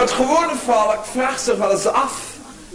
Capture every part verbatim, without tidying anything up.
Het gewone volk vraagt zich wel eens af.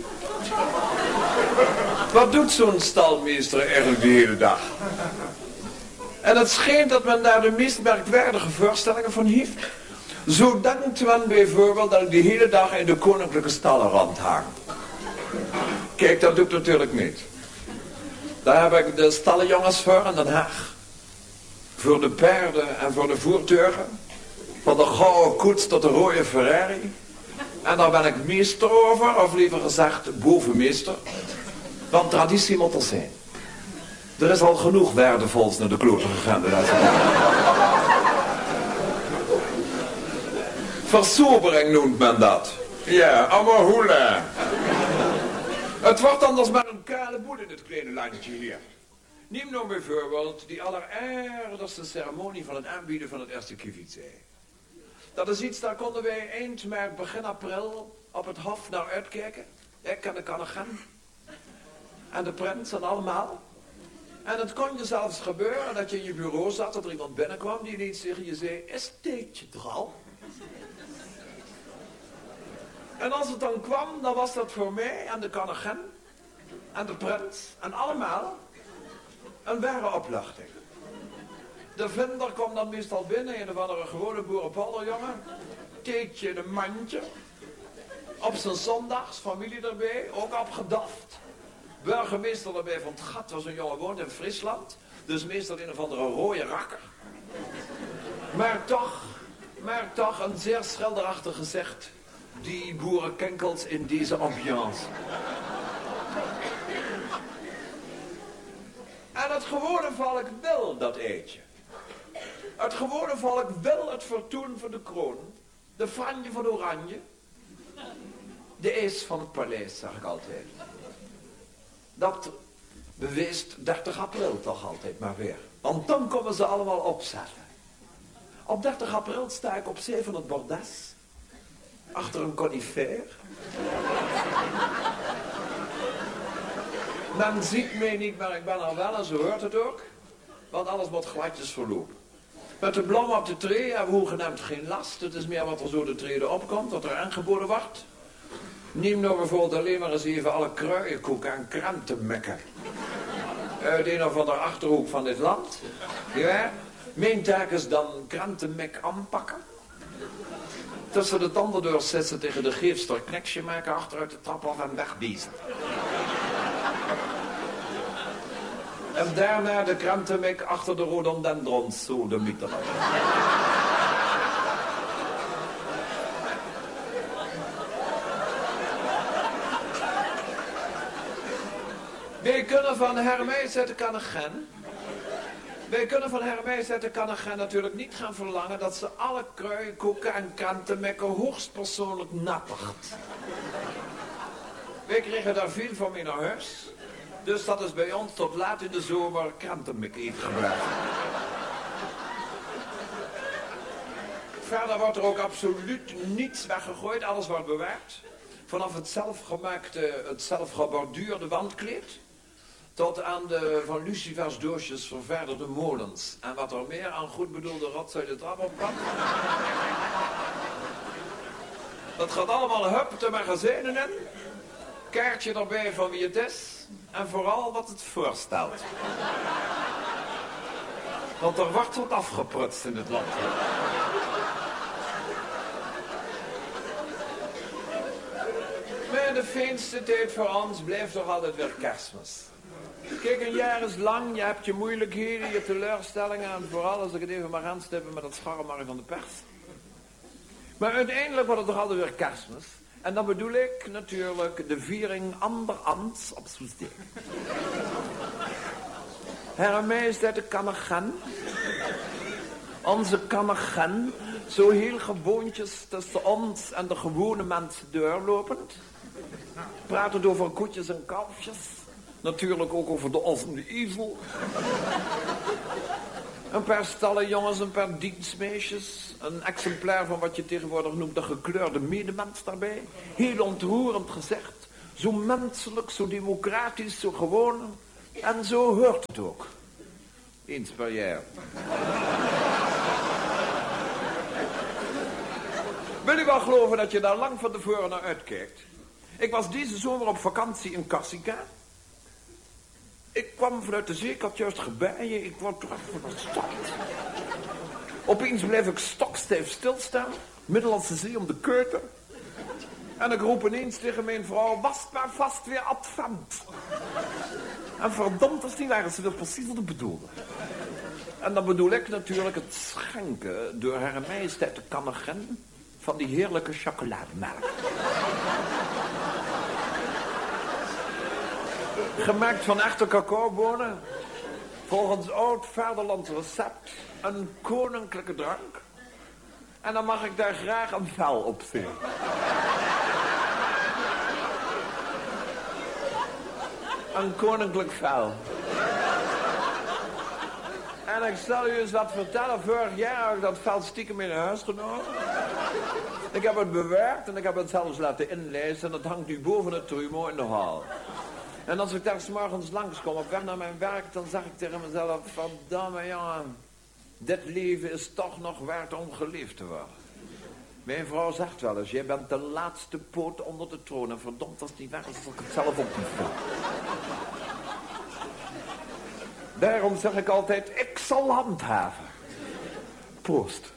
Wat doet zo'n stalmeester eigenlijk de hele dag? En het schijnt dat men daar de meest merkwaardige voorstellingen van heeft. Zo denkt men bijvoorbeeld dat ik de hele dag in de koninklijke stallen rondhang. Kijk, dat doe ik natuurlijk niet. Daar heb ik de stallenjongens voor in Den Haag. Voor de paarden en voor de voertuigen. Van de gouden koets tot de rode Ferrari. En daar ben ik meester over, of liever gezegd bovenmeester. Want traditie moet er zijn. Er is al genoeg waardevols naar de kloten gegaan de laatste dagen. Versobering noemt men dat. Ja, allemaal hoela. Het wordt anders maar een kale boel in het kleine landje hier. Neem nou bijvoorbeeld die alleraardigste ceremonie van het aanbieden van het eerste kivitsee. Dat is iets, daar konden wij eind maart, begin april op het hof naar uitkijken. Ik en de Kannegem. En de prins en allemaal. En het kon je zelfs gebeuren dat je in je bureau zat, dat er iemand binnenkwam die niet tegen je zei, is theetje er al? En als het dan kwam, dan was dat voor mij en de Kannegem en de prins en allemaal een ware opluchting. De vinder kwam dan meestal binnen, een of andere gewone boerenpolderjongen, theetje in een mandje, op zijn zondags, familie erbij, ook opgedaft. Burgemeester erbij van het gat waar zo'n jongen woont in Friesland, dus meestal een of andere rode rakker. Maar toch, maar toch een zeer schilderachtig gezicht, die boerenkenkels in deze ambiance. En het gewone volk wil dat eetje. Het gewone volk wil het vertoon van de kroon, de franje van Oranje, de eis van het paleis, zeg ik altijd. Dat beweest dertig april toch altijd maar weer. Want dan komen ze allemaal opzetten. Op dertig april sta ik op zee van het bordes, achter een conifeer. Men ziet mij niet, maar ik ben er wel en zo hoort het ook. Want alles wordt gladjes verlopen. Met de bloem op de tree hebben we hoegenaamd geen last. Het is meer wat er zo de trede opkomt, wat er aangeboden wordt. Neem nou bijvoorbeeld alleen maar eens even alle kruienkoeken en krantenmekken. Uit een of andere achterhoek van dit land. Ja, mijn taak is dan krantenmek aanpakken. Tussen de tanden door zetten tegen de geefster kneksje maken, achteruit de trap af en wegbiezen. En daarna de krantenmek achter de rhododendrons, zo de mythe. Wij kunnen van Hermès uit de Kannegem, wij kunnen van Hermès uit de Kannegem natuurlijk niet gaan verlangen dat ze alle kruienkoeken en krantenmekken hoogstpersoonlijk nappert. Wij kregen daar veel van mee naar huis. Dus dat is bij ons tot laat in de zomer krantenmek eten gebruikt. Verder wordt er ook absoluut niets weggegooid, alles wordt bewaard. Vanaf het zelfgemaakte, het zelfgeborduurde wandkleed, tot aan de van lucifers doosjes ververderde molens. En wat er meer aan goed bedoelde rotzooi de trap op kan. Dat gaat allemaal hup de magazijnen in. Kaartje erbij van wie het is. En vooral wat het voorstelt. Want er wordt wat afgeprutst in het land. Maar de fijnste tijd voor ons blijft toch altijd weer Kerstmis. Kijk, een jaar is lang, je hebt je moeilijkheden, je teleurstellingen en vooral als ik het even mag aanstippen met het scharremarie van de pers. Maar uiteindelijk wordt het toch altijd weer Kerstmis. En dan bedoel ik natuurlijk de viering anderhands op Soestdijk. Hermès uit de Kannegem. Onze Kannegem, zo heel gewoontjes tussen ons en de gewone mensen doorlopend. Praten over koetjes en kalfjes. Natuurlijk ook over de os en de ezel. Een paar stallenjongens, een paar dienstmeisjes. Een exemplaar van wat je tegenwoordig noemt de gekleurde medemens daarbij. Heel ontroerend gezegd. Zo menselijk, zo democratisch, zo gewoon. En zo hoort het ook. Eens per jaar. Wil u wel geloven dat je daar lang van tevoren naar uitkijkt? Ik was deze zomer op vakantie in Corsica. Ik kwam vanuit de zee, ik had juist gebijen, ik word terug van de stad. Opeens bleef ik stokstijf stilstaan, Middellandse Zee om de keuter. En ik roep ineens tegen mijn vrouw, was maar vast weer advent. En verdomd als die waren, ze wil precies wat ik bedoelde. En dan bedoel ik natuurlijk het schenken door Hare Majesteit de Koningin van die heerlijke chocolademelk. Gemaakt van echte cacaobonen. Volgens oud vaderlands recept. Een koninklijke drank. En dan mag ik daar graag een vel op zien. Een koninklijk vel. En ik zal u eens wat vertellen. Vorig jaar heb ik dat vel stiekem mee naar huis genomen. Ik heb het bewerkt en ik heb het zelfs laten inlezen. En dat hangt nu boven het trumeau in de hal. En als ik daar 's morgens langskom op weg naar mijn werk, dan zeg ik tegen mezelf, verdamme jongen, dit leven is toch nog waard om geleefd te worden. Mijn vrouw zegt wel eens, jij bent de laatste poot onder de troon. En verdomd als die weg is, als ik het zelf ook niet voel. Daarom zeg ik altijd, ik zal handhaven. Proost.